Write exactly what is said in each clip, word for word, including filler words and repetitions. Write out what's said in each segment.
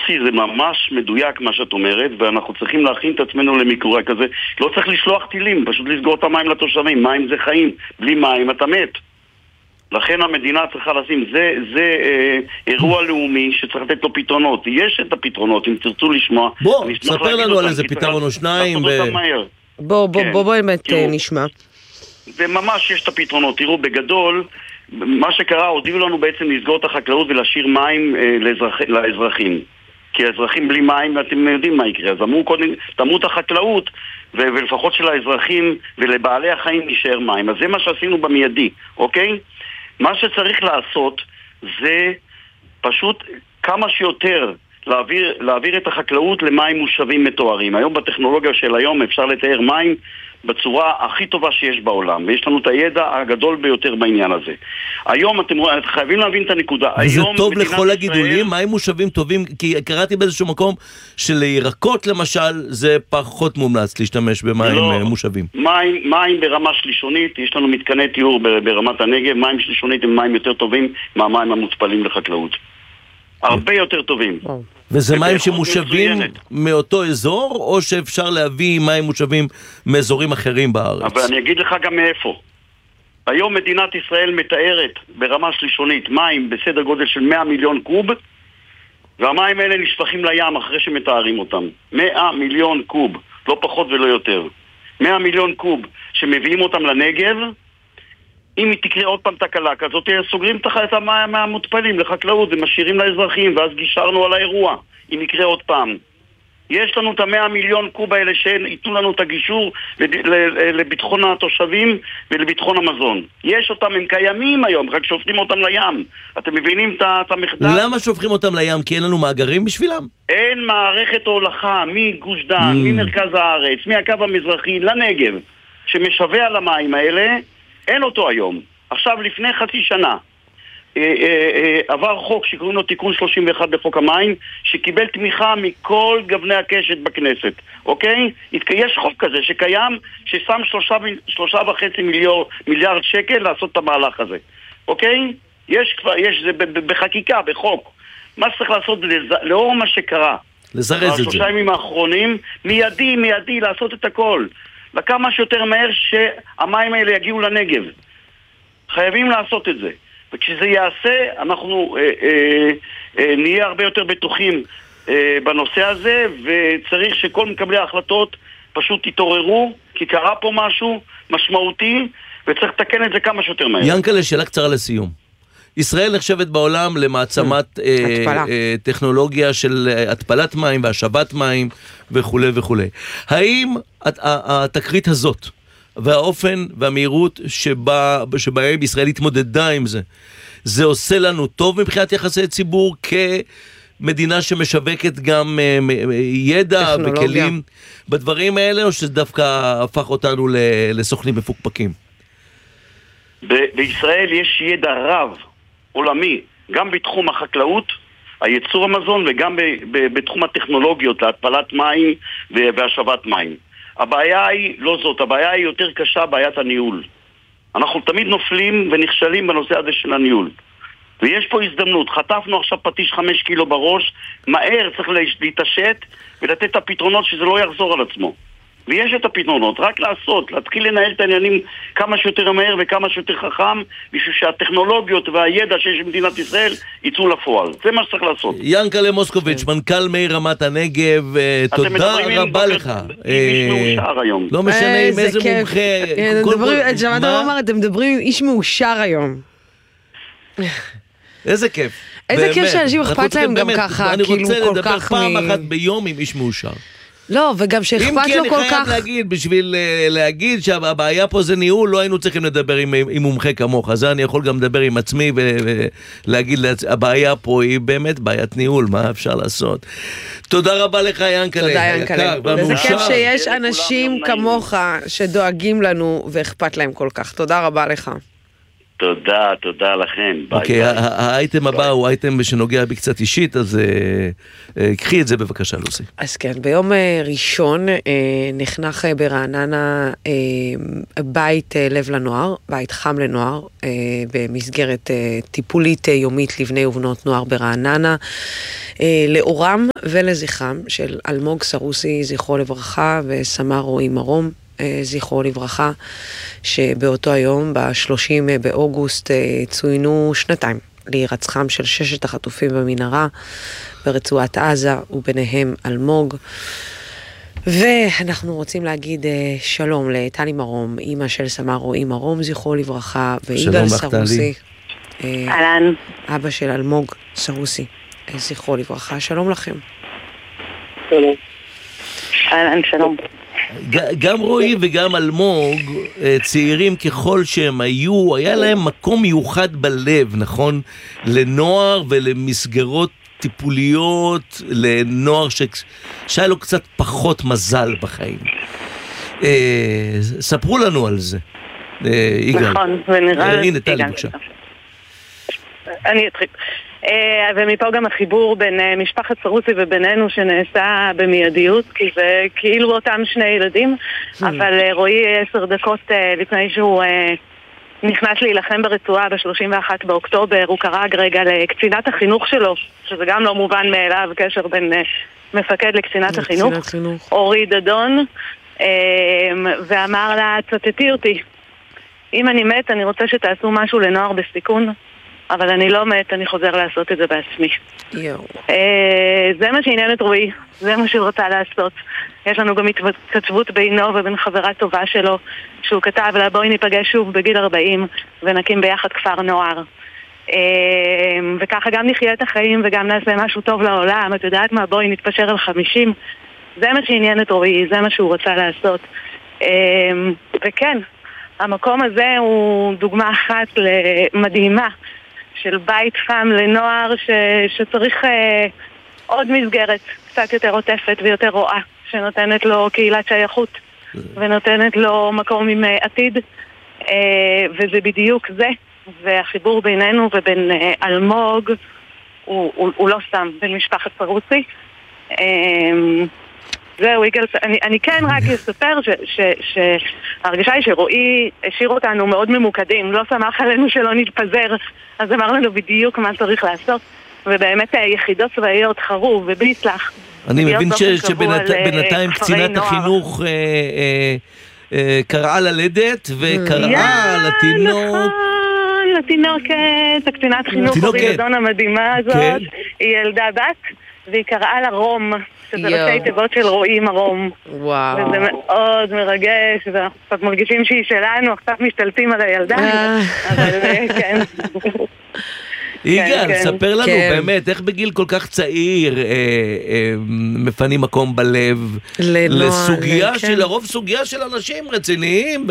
תוציא, זה ממש מדויק מה שאת אומרת, ואנחנו צריכים להכין את עצמנו למקרה כזה. לא צריך לשלוח טילים, פשוט לסגור את המים לתושבים. מים זה חיים, בלי מים אתה מת. לכן המדינה צריכה לשים, זה, זה אה, אירוע לאומי שצריך לתת לו פתרונות. יש את הפתרונות, אם תרצו לשמוע. בוא, ספר לנו על איזה פתרון או שניים. ו... בוא, בוא, בוא, בוא באמת נשמע. וממש יש את הפתרונות. תראו, בגדול, מה שקרה, הודיעו לנו בעצם לסגור את החקלאות ולהשאיר מים אה, לאזרח, לאזרחים. כי האזרחים בלי מים, אתם יודעים מה יקרה. אז אמרו קודם, תמות החקלאות, ו- ולפחות של האזרחים ולבעלי החיים נשאר מים. אז זה מה שעשינו במיידי, אוקיי? מה שצריך לעשות זה פשוט כמה שיותר להעביר, להעביר את החקלאות למים מושבים מתוארים. היום בטכנולוגיה של היום אפשר לתאר מים בצורה הכי טובה שיש בעולם, ויש לנו את הידע הגדול ביותר בעניין הזה. היום אתם חייבים להבין את הנקודה. וזה טוב לכל ישראל... הגידולים, מים מושבים טובים, כי קראתי באיזשהו מקום שלירקות למשל זה פחות מומלץ להשתמש במים לא, מושבים. מים, מים ברמה שלישונית, יש לנו מתקני תיאור ברמת הנגב, מים שלישונית הם מים יותר טובים מהמים המוצפלים לחקלאות. הרבה יותר טובים. וזה מים שמושבים מאותו אזור, או שאפשר להביא מים מושבים מאזורים אחרים בארץ? אבל אני אגיד לך גם מאיפה. היום מדינת ישראל מתארת ברמה שלישונית מים בסדר גודל של מאה מיליון קוב, והמים האלה נשפכים לים אחרי שמתארים אותם. מאה מיליון קוב, לא פחות ולא יותר. מאה מיליון קוב שמביאים אותם לנגב, אם היא תקרה עוד פעם תקלה כזאת, סוגרים את המים מהמותפלים לחקלאות ומשאירים לאזרחים, ואז גישרנו על האירוע, אם יקרה עוד פעם. יש לנו את המאה מיליון קוב האלה שיתנו לנו את הגישור לביטחון התושבים ולביטחון המזון. יש אותם, הם קיימים היום, רק שופכים אותם לים. אתם מבינים את המחדל? למה שופכים אותם לים? כי אין לנו מאגרים בשבילם? אין מערכת הולכה מגוש דן, mm. ממרכז הארץ, מהקו המזרחי לנגב, שמשווה על המים האלה, אין אותו היום. עכשיו, לפני חצי שנה, אה, אה, אה, עבר חוק שקוראים לו תיקון שלושים ואחת לחוק המים, שקיבל תמיכה מכל גווני הקשת בכנסת, אוקיי? יש חוק כזה שקיים, ששם שלושה, שלושה וחצי מיליארד, מיליארד שקל לעשות את המהלך הזה, אוקיי? יש כבר, יש זה בחקיקה, בחוק. מה צריך לעשות לאור מה שקרה? לזרז את זה. שלושה ימים האחרונים, מיידי, מיידי, לעשות את הכל. לכמה שיותר מהר שהמים האלה יגיעו לנגב. חייבים לעשות את זה. וכשזה יעשה, אנחנו אה, אה, אה, נהיה הרבה יותר בטוחים אה, בנושא הזה, וצריך שכל מקבלי ההחלטות פשוט יתעוררו, כי קרה פה משהו משמעותי, וצריך לתקן את זה כמה שיותר מהר. ינקלה, שאלה קצרה לסיום. ישראל נחשבת בעולם למעצמת אה, אה, טכנולוגיה של התפלת מים והשבת מים וכו' וכו'. האם התקרית הזאת והאופן והמהירות שבה, שבהם ישראל התמודדה עם זה, זה עושה לנו טוב מבחינת יחסי ציבור כמדינה שמשווקת גם אה, ידע טכנולוגיה. וכלים בדברים האלה, או שזה דווקא הפך אותנו לסוכנים מפוקפקים? ב- בישראל יש ידע רב עולמי, גם בתחום החקלאות, הייצור המזון, וגם ב- ב- בתחום הטכנולוגיות, להתפלת מים והשבת מים. הבעיה היא לא זאת, הבעיה היא יותר קשה, בעיית הניהול. אנחנו תמיד נופלים ונכשלים בנושא הזה של הניהול. ויש פה הזדמנות, חטפנו עכשיו פטיש חמש קילו בראש, מהר צריך להתעשת ולתת את הפתרונות שזה לא יחזור על עצמו. ויש את הפתרונות, רק לעשות, להתחיל לנהל את העניינים כמה שיותר מהר וכמה שיותר חכם, בשביל שהטכנולוגיות והידע שיש במדינת ישראל יצאו לפועל. זה מה שצריך לעשות. ינקלה מוסקוביץ', מנכ"ל מי רמת הנגב, תודה רבה לך. איש מאושר היום. לא משנה עם איזה מומחה. שמעת מה אמר, אתם מדברים עם איש מאושר היום. איזה כיף. איזה כיף שאנשים אכפת להם גם ככה, אני רוצה לדבר פעם אחת ביום עם איש מאושר. לא, וגם שאכפת לו כל כך... אם כי אני חייב להגיד, בשביל להגיד שהבעיה פה זה ניהול, לא היינו צריכים לדבר עם, עם מומחה כמוך. אז אני יכול גם לדבר עם עצמי ולהגיד, הבעיה פה היא באמת בעיית ניהול, מה אפשר לעשות? תודה רבה לך, ינקלה. תודה, ינקלה. וזה כיף שיש אנשים כמוך שדואגים לנו ואכפת להם כל כך. תודה רבה לך. תודה, תודה לכם. אוקיי, האייטם הבא הוא אייטם שנוגע בי קצת אישית, אז קחי את זה בבקשה, לוסי. אז כן, ביום ראשון נחנך ברעננה בית לב לנוער, בית חם לנוער, במסגרת טיפולית יומית לבני ובנות נוער ברעננה, לאורם ולזכרם של אלמוג סרוסי, זכרו לברכה, וסמ"ר רועי מרום, זכרו לברכה, שבאותו היום, ב-שלושים באוגוסט, צוינו שנתיים להירצחם של ששת החטופים במנהרה ברצועת עזה, וביניהם אלמוג. ואנחנו רוצים להגיד שלום לטלי מרום, אמא של סמ"ר רועי מרום, זכרו לברכה, ויגאל סרוסי, אהלן, אבא של אלמוג סרוסי, זכרו לברכה. שלום לכם. שלום. אהלן, שלום. גם רועי וגם אלמוג, צעירים ככל שהם היו, היה להם מקום מיוחד בלב, נכון? לנוער ולמסגרות טיפוליות, לנוער שהיה לו קצת פחות מזל בחיים. ספרו לנו על זה. יגאל. נכון, ונראה... הנה, טלי, בבקשה. אני אתחיל. ומפה גם החיבור בין משפחת סרוסי ובינינו שנעשה במיידיות, כי זה כאילו אותם שני ילדים, אבל רועי עשר דקות לפני שהוא נכנס להילחם ברצועה ב-שלושים ואחד באוקטובר, הוא קרא רגע לקצינת החינוך שלו, שזה גם לא מובן מאליו, קשר בין מפקד לקצינת החינוך, אורי דדון, ואמר לה, צטטי אותי, אם אני מת אני רוצה שתעשו משהו לנוער בסיכון, אבל אני לא מת, אני חוזר לעשות את זה בעצמי. זה מה שעניין את רועי, זה מה שהוא רוצה לעשות. יש לנו גם התכתבות בינו ובין חברה טובה שלו, שהוא כתב לה, בואי ניפגש שוב בגיל ארבעים ונקים ביחד כפר נוער. וככה גם נחיה את החיים וגם נעשה משהו טוב לעולם. את יודעת מה, בואי נתפשר על חמישים. זה מה שעניין את רועי, זה מה שהוא רוצה לעשות. וכן, המקום הזה הוא דוגמה אחת מדהימה של בית חם לנוער ש... שצריך אה, עוד מסגרת קצת יותר עוטפת ויותר רואה, שנותנת לו קהילת שייכות ונותנת לו מקום עם אה, עתיד, אה, וזה בדיוק זה. והחיבור בינינו ובין אה, אלמוג הוא, הוא, הוא לא סתם בין משפחת סרוסי. אה, זהו, יגאל, אני, אני כן רק אספר שההרגשה היא שרועי השאיר אותנו מאוד ממוקדים, לא שמח עלינו שלא נתפזר, אז אמר לנו בדיוק מה צריך לעשות, ובאמת יחידות צבאיות חרו וביסלח. אני מבין שבינתיים קצינת החינוך קראה ללדת וקראה לתינוק. לתינוקת, הקצינת חינוך הרידון המדהימה הזאת, היא ילדה בת, והיא קראה לה רום. שזה ראשי תיבות של רועי מרום. וואו. וזה מאוד מרגש, ואנחנו קצת מרגישים שהיא שלנו, קצת משתלטים על הילדה, אבל כן. יגאל, ספר לנו באמת, איך בגיל כל כך צעיר מפנים מקום בלב לסוגיה של, לרוב סוגיה של אנשים רציניים?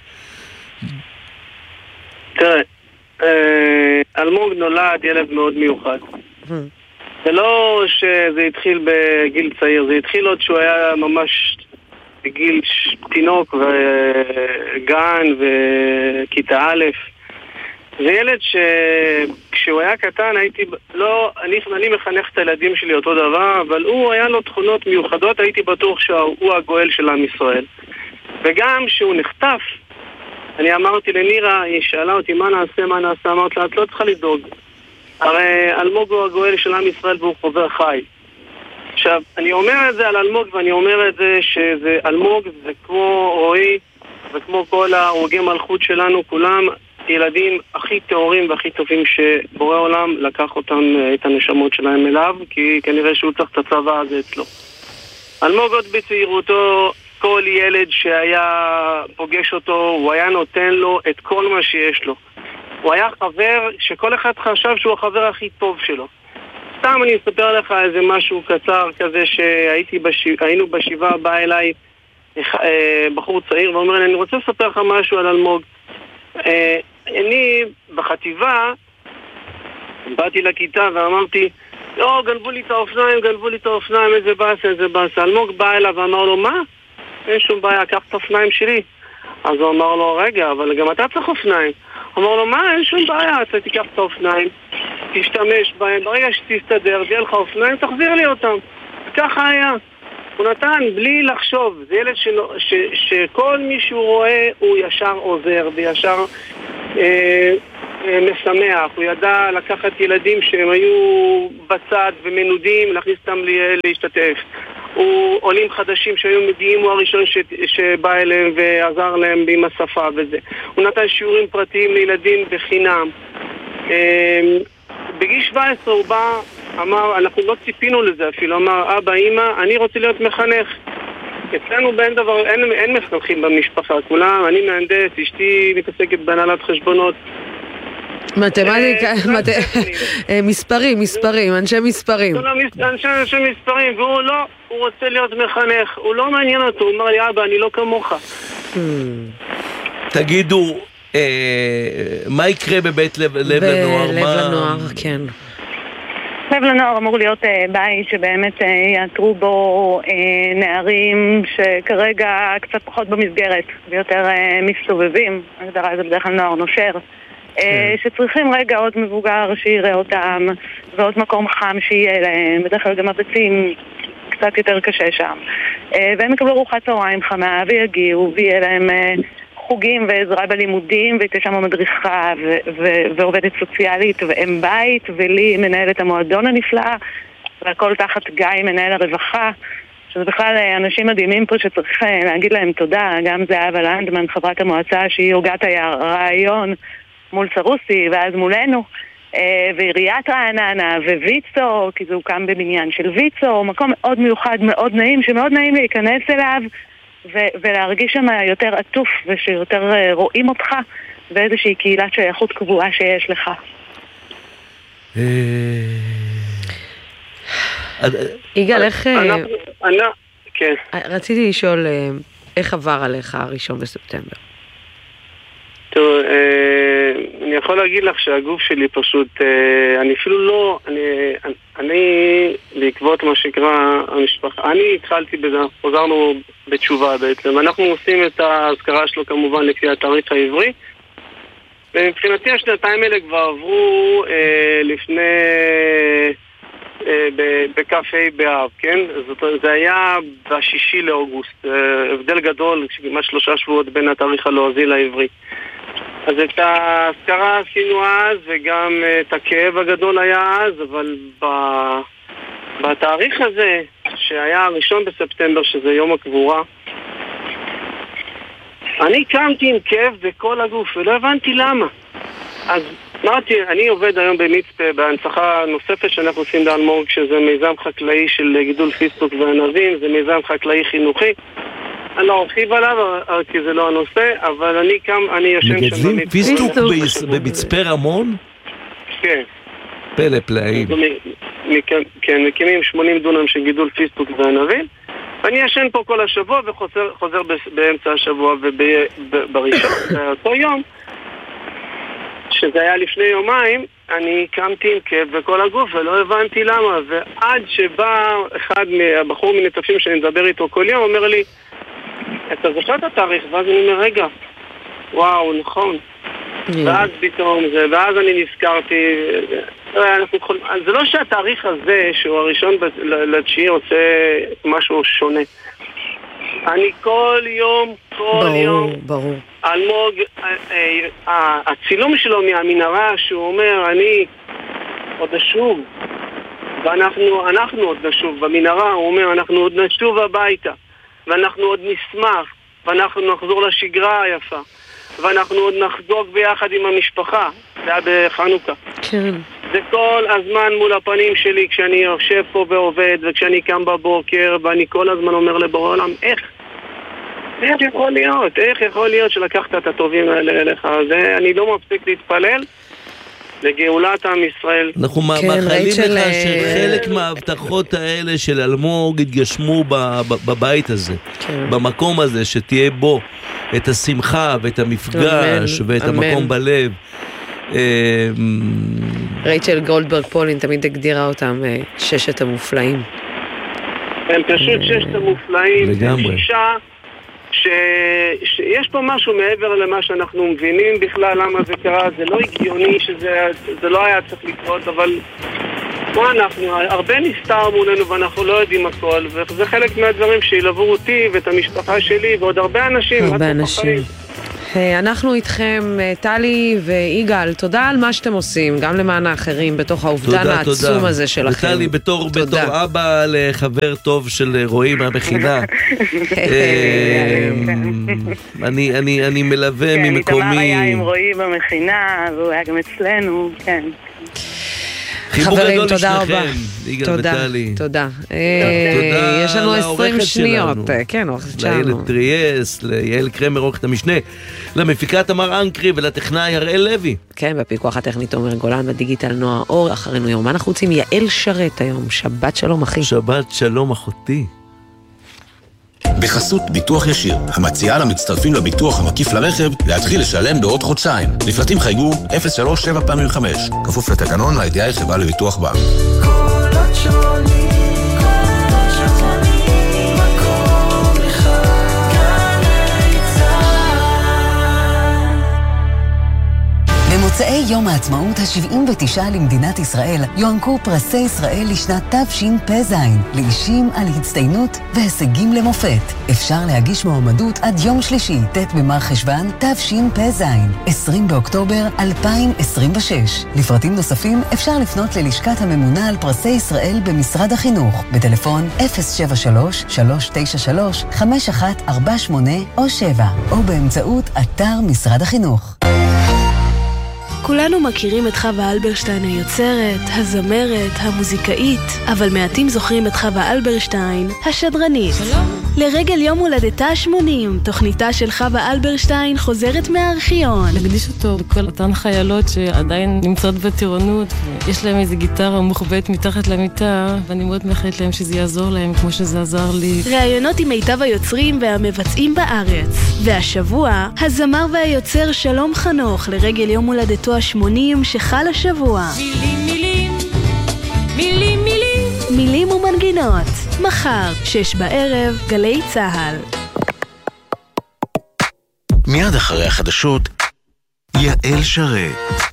תראה, אלמוג נולד ילד מאוד מיוחד. זה לא שזה התחיל בגיל צעיר, זה התחיל עוד שהוא היה ממש בגיל תינוק וגן וכיתה א'. זה ילד שכשהוא היה קטן הייתי, לא, אני, אני מחנך את הילדים שלי אותו דבר, אבל הוא היה לו תכונות מיוחדות, הייתי בטוח שהוא הגואל של עם ישראל. וגם שהוא נחטף, אני אמרתי לנירה, היא שאלה אותי מה נעשה, מה נעשה, אמרת לה, את לא צריכה לדאוג. הרי אלמוג הוא הגואל של עם ישראל והוא חוזר חי. עכשיו, אני אומר את זה על אלמוג ואני אומר את זה שזה אלמוג זה כמו רועי וכמו כל ההרוגי מלכות שלנו, כולם ילדים הכי טהורים והכי טובים שבורא עולם לקח אותם, את הנשמות שלהם אליו, כי כנראה שהוא צריך את הצבא הזה אצלו. אלמוג עוד בצעירותו, כל ילד שהיה פוגש אותו, הוא היה נותן לו את כל מה שיש לו. הוא היה חבר שכל אחד חשב שהוא החבר הכי טוב שלו. סתם אני אספר לך איזה משהו קצר כזה שהייתי בשיב... היינו בשבעה, בא אליי בחור צעיר ואומר לי, אני רוצה לספר לך משהו על אלמוג. אני בחטיבה באתי לכיתה ואמרתי, לא, גנבו לי את האופניים, גנבו לי את האופניים, איזה באסה, איזה באסה. אלמוג בא אליו ואמר לו, מה? אין שום בעיה, קח את האופניים שלי. אז הוא אמר לו, רגע, אבל גם אתה צריך אופניים. אמר לו, מה, אין שום בעיה, אתה תיקח את האופניים, תשתמש בהם, ברגע שתסתדר, תהיה לך אופניים, תחזיר לי אותם. וככה היה. הוא נתן בלי לחשוב, זה ילד שלו, ש, שכל מי שהוא רואה הוא ישר עוזר וישר אה, אה, משמח. הוא ידע לקחת ילדים שהם היו בצד ומנודים, להכניס אותם להשתתף. הוא עולים חדשים שהיו מגיעים, הוא הראשון ש, שבא אליהם ועזר להם עם השפה וזה. הוא נתן שיעורים פרטיים לילדים בחינם. אה, בגיל שבע עשרה הוא בא, אמר, אנחנו לא ציפינו לזה אפילו, אמר, אבא, אמא, אני רוצה להיות מחנך. אצלנו באין דבר, אין, אין מחנכים במשפחה, כולם, אני מהנדס, אשתי מתעסקת בהנהלת חשבונות. מתמטיקה, מספרים, מספרים, אנשי מספרים. אנשי מספרים, והוא לא, הוא רוצה להיות מחנך, הוא לא מעניין אותו, הוא אמר לי, אבא, אני לא כמוך. תגידו, מה יקרה בבית לב לנוער? בלב לנוער, כן. לב לנוער אמור להיות בית שבאמת יעתרו בו נערים שכרגע קצת פחות במסגרת ויותר מסתובבים, הגדרה זה בדרך כלל נוער נושר, שצריכים רגע עוד מבוגר שיראה אותם ועוד מקום חם שיהיה להם, בדרך כלל גם הבצים קצת יותר קשה שם, והם יקבלו ארוחת צהריים חמה ויגיעו ויהיה להם חוגים ועזרה בלימודים, והייתה שם מדריכה ו- ו- ועובדת סוציאלית, והם בית, ולי מנהלת המועדון הנפלאה, והכל תחת גיא, מנהל הרווחה, שזה בכלל אנשים מדהימים פה שצריך להגיד להם תודה, גם זהבה לנדמן, חברת המועצה, שהיא הוגת הרעיון מול סרוסי, ואז מולנו, ועיריית רעננה, וויצו, כי זה הוקם בבניין של ויצו, מקום מאוד מיוחד, מאוד נעים, שמאוד נעים להיכנס אליו, ו- ולהרגיש שם יותר עטוף ושיותר uh, רואים אותך ואיזושהי קהילת שייכות קבועה שיש לך. יגאל, איך... כן. רציתי לשאול איך עבר עליך הראשון בספטמבר? טוב, אני יכול להגיד לך שהגוף שלי פשוט, אני אפילו לא, אני, אני בעקבות מה שקרה המשפחה, אני התחלתי בזה, חוזרנו בתשובה בעצם, אנחנו עושים את ההזכרה שלו כמובן לפי התאריך העברי, ומבחינתי השנתיים האלה כבר עברו אה, לפני, אה, בכף ה' באב, כן? זאת, זה היה בשישי לאוגוסט, אה, הבדל גדול, כמעט שלושה שבועות בין התאריך הלועזי לעברי. אז את ההזכרה עשינו אז, וגם את הכאב הגדול היה אז, אבל ב... בתאריך הזה, שהיה הראשון בספטמבר, שזה יום הקבורה, אני קמתי עם כאב בכל הגוף, ולא הבנתי למה. אז אמרתי, אני עובד היום במצפה, בהנצחה נוספת שאנחנו עושים באלמוג, שזה מיזם חקלאי של גידול פיסטוק וענבים, זה מיזם חקלאי חינוכי. אני לא ארחיב עליו, כי זה לא הנושא, אבל אני קם, אני ישן שם... מגדלים פיסטוק במצפה רמון? כן. פלא פלאים. כן, מקימים שמונים דונם של גידול פיסטוק וענבים, ואני ישן פה כל השבוע וחוזר באמצע השבוע, ובראשון, באותו יום, שזה היה לפני יומיים, אני קמתי עם כאב בכל הגוף ולא הבנתי למה, ועד שבא אחד מהבחור מנטפים שאני מדבר איתו כל יום, אומר לי, אתה זוכר את התאריך? ואז אני אומר, רגע, וואו, נכון. ואז פתאום זה, ואז אני נזכרתי, זה לא שהתאריך הזה, שהוא הראשון לתשיעי, עושה משהו שונה. אני כל יום, כל יום, ברור. אלמוג, הצילום שלו מהמנהרה, שהוא אומר, אני עוד נשוב, ואנחנו אנחנו עוד נשוב במנהרה, הוא אומר, אנחנו עוד נשוב הביתה, ואנחנו עוד נשמח, ואנחנו נחזור לשגרה היפה, ואנחנו עוד נחגוג ביחד עם המשפחה. זה היה בחנוכה. כן. זה כל הזמן מול הפנים שלי, כשאני יושב פה ועובד, וכשאני קם בבוקר, ואני כל הזמן אומר לבורא עולם, איך? איך יכול להיות? איך יכול להיות שלקחת את הטובים האלה אליך? זה, אני לא מפסיק להתפלל לגאולת עם ישראל. אנחנו מאחלים לך שחלק מההבטחות האלה של אלמוג יתגשמו בבית הזה, במקום הזה, שתהיה בו את השמחה ואת המפגש ואת המקום בלב. רייצ'ל גולדברג פולין תמיד הגדירה אותם ששת המופלאים. הם פשוט ששת המופלאים. לגמרי. שישה ש... שיש פה משהו מעבר למה שאנחנו מבינים בכלל למה זה קרה. זה לא הגיוני שזה זה לא היה צריך לקרות, אבל מה אנחנו, הרבה נסתר מולנו ואנחנו לא יודעים הכל, וזה חלק מהדברים שילוו אותי ואת המשפחה שלי ועוד הרבה אנשים. הרבה אנשים. אנחנו איתכם, טלי ויגאל, תודה על מה שאתם עושים, גם למען האחרים, בתוך האובדן העצום הזה שלכם. וטלי, בתור אבא לחבר טוב של רועי מהמכינה, אני מלווה ממקומי. איתמר היה עם רועי במכינה, והוא היה גם אצלנו, כן. חברים, תודה רבה. תודה, תודה. יש לנו עשרים שניות. כן, עורכת שלנו. לאיילת טריאס, ליעל קרמר, עורכת המשנה, למפיקה תמר אנקרי ולטכנאי הראל לוי. כן, בפיקוח הטכני תומר גולן, בדיגיטל נועה אור, אחרינו יום. אנחנו רוצים יעל שרת היום. שבת שלום אחי. שבת שלום אחותי. בחסות ביטוח ישיר, המציעה למצטרפים לביטוח המקיף לרכב להתחיל לשלם בעוד חודשיים. לפרטים חייגו אפס שלוש שבע פעמים חמש. כפוף לתקנון, הידיעה היא חברה לביטוח בע"מ. קולות שונים, קולות שונים, מקום אחד, גלי צה"ל. במוצאי יום העצמאות ה-שבעים ותשע למדינת ישראל יוענקו פרסי ישראל לשנת תשפ"ז לאישים על הצטיינות והישגים למופת. אפשר להגיש מועמדות עד יום שלישי, ט' במר חשוון תשפ"ז, עשרים באוקטובר אלפיים עשרים ושש. לפרטים נוספים אפשר לפנות ללשכת הממונה על פרסי ישראל במשרד החינוך בטלפון אפס שבע שלוש שלוש תשע שלוש חמש אחת ארבע שמונה או שבע או באמצעות אתר משרד החינוך. כולנו מכירים את חווה אלברשטיין היוצרת, הזמרת, המוזיקאית, אבל מעטים זוכרים את חווה אלברשטיין, השדרנית. שלום. לרגל יום הולדתה ה-שמונים, תוכניתה של חווה אלברשטיין חוזרת מהארכיון. נקדיש אותו לכל אותן חיילות שעדיין נמצאות בטירונות, יש להם איזו גיטרה מוחבאת מתחת למיטה, ואני מאוד מאחלת להם שזה יעזור להם כמו שזה עזר לי. ראיונות עם מיטב היוצרים והמבצעים בארץ. והשבוע, הזמר והיוצר שלום חנוך לרגל יום הולדתו ה-שמונים שחל השבוע. מילים, מילים, מילים, מילים. מילים ומנגינות. מחר, שש בערב, גלי צהל. מיד אחרי החדשות, יעל שרת.